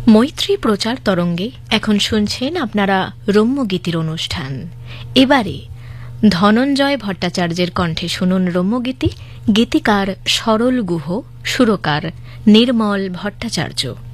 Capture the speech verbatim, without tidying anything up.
মৈত্রী প্রচার তরঙ্গে এখন শুনছেন আপনারা রম্যগীতির অনুষ্ঠান। এবারে ধনঞ্জয় ভট্টাচার্যের কণ্ঠে শুনুন রম্যগীতি। গীতিকার সরল গুহ, সুরকার নির্মল ভট্টাচার্য।